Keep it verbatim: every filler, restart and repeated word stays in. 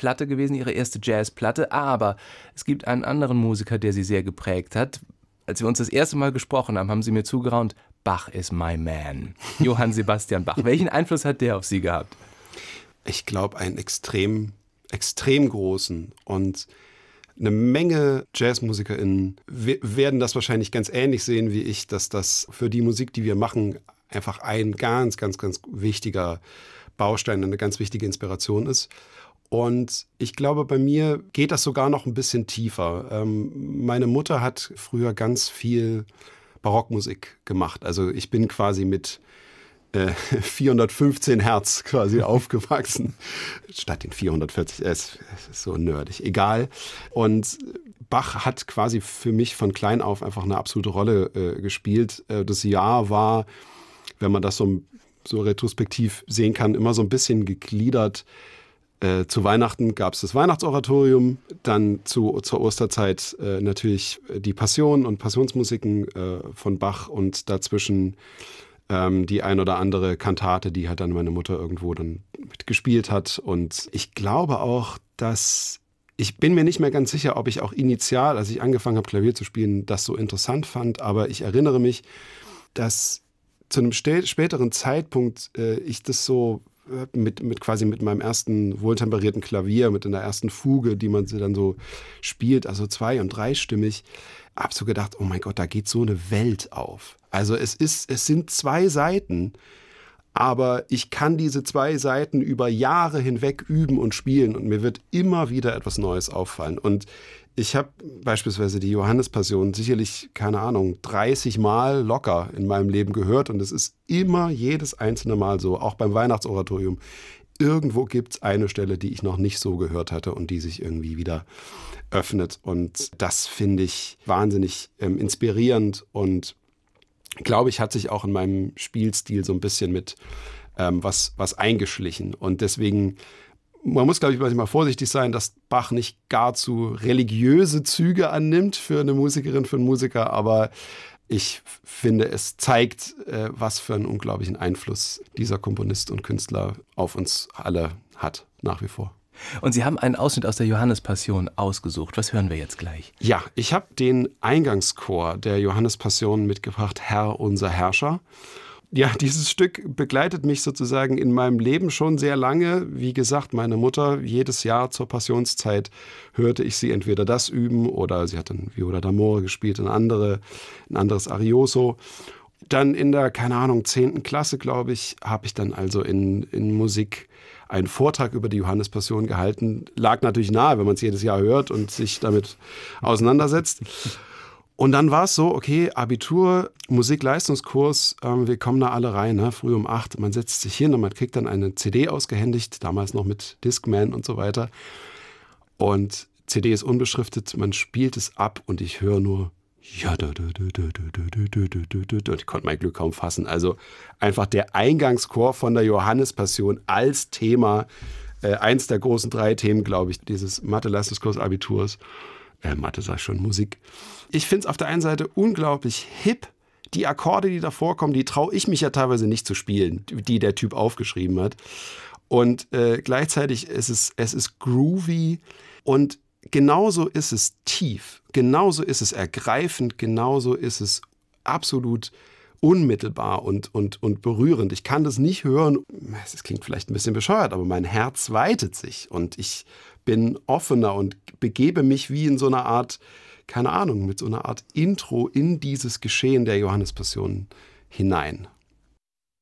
Platte gewesen, Ihre erste Jazzplatte. Aber es gibt einen anderen Musiker, der Sie sehr geprägt hat. Als wir uns das erste Mal gesprochen haben, haben Sie mir zugeraunt, Bach is my man. Johann Sebastian Bach. Welchen Einfluss hat der auf Sie gehabt? Ich glaube, einen extrem, extrem großen. Und eine Menge JazzmusikerInnen werden das wahrscheinlich ganz ähnlich sehen wie ich, dass das für die Musik, die wir machen, einfach ein ganz, ganz, ganz wichtiger Baustein, eine ganz wichtige Inspiration ist. Und ich glaube, bei mir geht das sogar noch ein bisschen tiefer. Ähm, meine Mutter hat früher ganz viel Barockmusik gemacht. Also ich bin quasi mit äh, vierhundertfünfzehn Hertz quasi aufgewachsen. Statt den vierhundertvierzig, äh, es ist so nerdig, egal. Und Bach hat quasi für mich von klein auf einfach eine absolute Rolle äh, gespielt. Äh, das Jahr war, wenn man das so, so retrospektiv sehen kann, immer so ein bisschen gegliedert. Äh, zu Weihnachten gab es das Weihnachtsoratorium, dann zu, zur Osterzeit äh, natürlich die Passion und Passionsmusiken äh, von Bach und dazwischen ähm, die ein oder andere Kantate, die halt dann meine Mutter irgendwo dann mitgespielt hat. Und ich glaube auch, dass, ich bin mir nicht mehr ganz sicher, ob ich auch initial, als ich angefangen habe, Klavier zu spielen, das so interessant fand, aber ich erinnere mich, dass zu einem späteren Zeitpunkt äh, ich das so Mit, mit quasi mit meinem ersten wohltemperierten Klavier, mit einer ersten Fuge, die man sie dann so spielt, also zwei- und dreistimmig, hab so gedacht, oh mein Gott, da geht so eine Welt auf. Also es ist, es sind zwei Seiten, aber ich kann diese zwei Seiten über Jahre hinweg üben und spielen und mir wird immer wieder etwas Neues auffallen. Und ich habe beispielsweise die Johannespassion sicherlich, keine Ahnung, dreißig Mal locker in meinem Leben gehört und es ist immer jedes einzelne Mal so, auch beim Weihnachtsoratorium. Irgendwo gibt es eine Stelle, die ich noch nicht so gehört hatte und die sich irgendwie wieder öffnet. Und das finde ich wahnsinnig ähm, inspirierend und glaube ich, hat sich auch in meinem Spielstil so ein bisschen mit ähm, was, was eingeschlichen. Und deswegen, man muss, glaube ich, manchmal vorsichtig sein, dass Bach nicht gar zu religiöse Züge annimmt für eine Musikerin, für einen Musiker. Aber ich finde, es zeigt, äh, was für einen unglaublichen Einfluss dieser Komponist und Künstler auf uns alle hat, nach wie vor. Und Sie haben einen Ausschnitt aus der Johannespassion ausgesucht. Was hören wir jetzt gleich? Ja, ich habe den Eingangschor der Johannespassion mitgebracht, Herr, unser Herrscher. Ja, dieses Stück begleitet mich sozusagen in meinem Leben schon sehr lange. Wie gesagt, meine Mutter, jedes Jahr zur Passionszeit hörte ich sie entweder das üben oder sie hat dann Viola d'Amore gespielt, ein, andere, ein anderes Arioso. Dann in der, keine Ahnung, zehnten Klasse, glaube ich, habe ich dann also in, in Musik einen Vortrag über die Johannespassion gehalten. Lag natürlich nahe, wenn man es jedes Jahr hört und sich damit auseinandersetzt. Und dann war es so, okay, Abitur, Musikleistungskurs, ähm, wir kommen da alle rein, ne, früh um acht. Man setzt sich hin und man kriegt dann eine C D ausgehändigt, damals noch mit Discman und so weiter. Und C D ist unbeschriftet, man spielt es ab und ich höre nur ja, da, da, da, da, da, da, da, da, da. Ich konnte mein Glück kaum fassen. Also einfach der Eingangschor von der Johannespassion als Thema, äh, eins der großen drei Themen, glaube ich, dieses Mathe-Leistungskurs-Abiturs. Äh, Mathe sag ich schon, Musik. Ich finde es auf der einen Seite unglaublich hip. Die Akkorde, die da vorkommen, die traue ich mich ja teilweise nicht zu spielen, die der Typ aufgeschrieben hat. Und äh, gleichzeitig ist es, es ist groovy und genauso ist es tief, genauso ist es ergreifend, genauso ist es absolut unmittelbar und, und, und berührend. Ich kann das nicht hören, es klingt vielleicht ein bisschen bescheuert, aber mein Herz weitet sich und ich bin offener und begebe mich wie in so einer Art, keine Ahnung, mit so einer Art Intro in dieses Geschehen der Johannespassion hinein.